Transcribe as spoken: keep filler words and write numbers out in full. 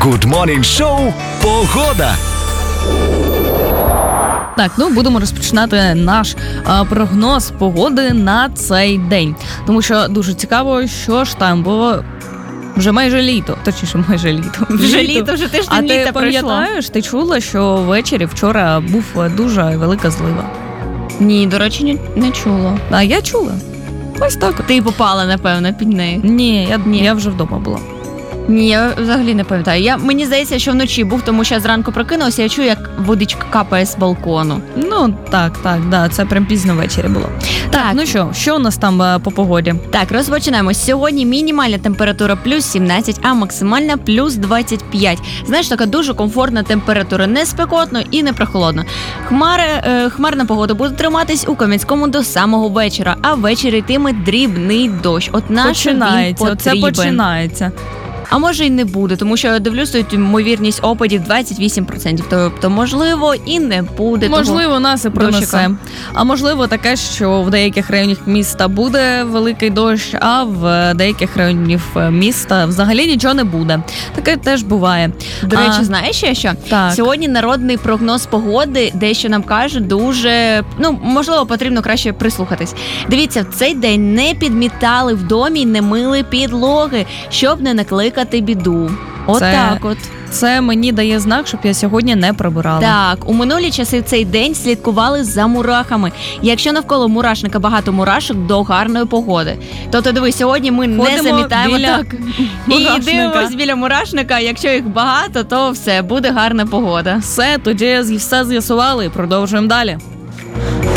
Good Morning Show «Погода». Так, ну будемо розпочинати наш а, прогноз погоди на цей день. Тому що дуже цікаво, що ж там, бо вже майже літо, точніше майже літо. Вже літо, вже тиждень а літа ти пройшло. пам'ятаєш, ти чула, що ввечері вчора був дуже велика злива? Ні, до речі, ні- не чула. А я чула. Ось так от. Ти попала, напевно, під неї. Ні, я, Ні. я вже вдома була. Ні, я взагалі не пам'ятаю. Я, мені здається, що вночі був, тому що я зранку прокинулася, я чую, як водичка капає з балкону. Ну, так, так, да, це прям пізно ввечері було. Так, Ну що, що у нас там а, по погоді? Так, розпочинаємо. Сьогодні мінімальна температура плюс сімнадцять, а максимальна плюс двадцять п'ять. Знаєш, така дуже комфортна температура, не спекотно і не прохолодно. Хмари, е, хмарна погода буде триматись у Кам'янському до самого вечора, а ввечері йтиме дрібний дощ. От наш Починається, він оце потрібен. починається. А може й не буде, тому що я дивлюсь, тут ймовірність опадів двадцять вісім відсотків. Тобто, можливо, і не буде. Можливо, нас і принесе. дощика. А можливо таке, що в деяких районах міста буде великий дощ, а в деяких районів міста взагалі нічого не буде. Таке теж буває. До речі, А, знаєш ще що? Так. Сьогодні народний прогноз погоди дещо нам каже дуже, ну, можливо, потрібно краще прислухатись. Дивіться, в цей день не підмітали в домі й не мили підлоги, щоб не накликати біду. Отак Це- от. Це мені дає знак, щоб я сьогодні не прибирала. Так, у минулі часи в цей день слідкували за мурахами. Якщо навколо мурашника багато мурашок, до гарної погоди. Тобто, дивись, сьогодні ми не Ходимо замітаємо біля так. І мурашника. дивимось біля мурашника, якщо їх багато, то все, буде гарна погода. Все, тоді все з'ясували і продовжуємо далі.